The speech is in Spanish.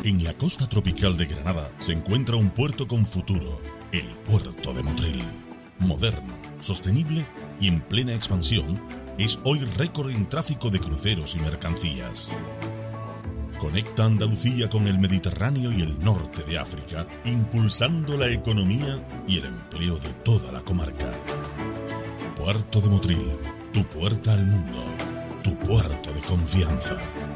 En la costa tropical de Granada se encuentra un puerto con futuro, el puerto de Motril. Moderno, sostenible y en plena expansión, es hoy récord en tráfico de cruceros y mercancías. Conecta Andalucía con el Mediterráneo y el norte de África, impulsando la economía y el empleo de toda la comarca. Puerto de Motril, tu puerta al mundo, tu puerto de confianza.